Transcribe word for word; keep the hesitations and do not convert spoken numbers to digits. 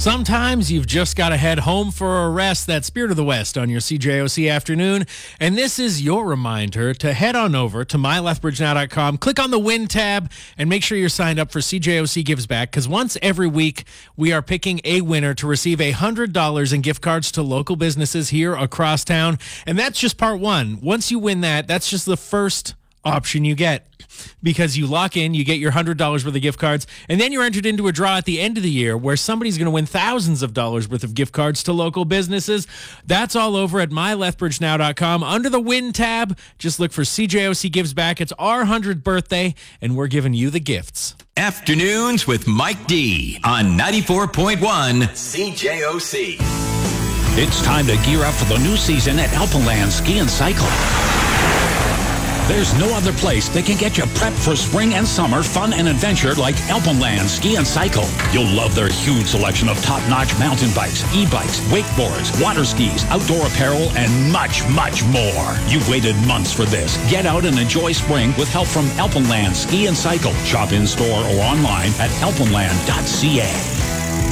Sometimes you've just got to head home for a rest. That's Spirit of the West on your C J O C afternoon. And this is your reminder to head on over to my lethbridge now dot com, click on the Win tab, and make sure you're signed up for C J O C Gives Back, because once every week we are picking a winner to receive one hundred dollars in gift cards to local businesses here across town. And that's just part one. Once you win that, that's just the first option you get, because you lock in, you get your one hundred dollars worth of gift cards, and then you're entered into a draw at the end of the year where somebody's going to win thousands of dollars worth of gift cards to local businesses. That's all over at my lethbridge now dot com. Under the Win tab, just look for C J O C Gives Back. It's our one hundredth birthday, and we're giving you the gifts. Afternoons with Mike D on ninety-four point one C J O C. It's time to gear up for the new season at Alpenland Ski and Cycle. There's no other place that can get you prepped for spring and summer fun and adventure like Alpenland Ski and Cycle. You'll love their huge selection of top-notch mountain bikes, e-bikes, wakeboards, water skis, outdoor apparel, and much, much more. You've waited months for this. Get out and enjoy spring with help from Alpenland Ski and Cycle. Shop in-store or online at alpenland dot c a.